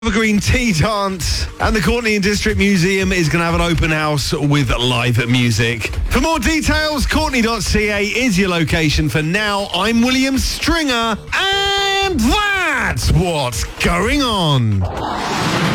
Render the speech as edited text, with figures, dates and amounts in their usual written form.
Evergreen Tea Dance, and the Courtney and District Museum is going to have an open house with live music. For more details, Courtney.ca is your location. For now, I'm William Stringer, and that's what's going on.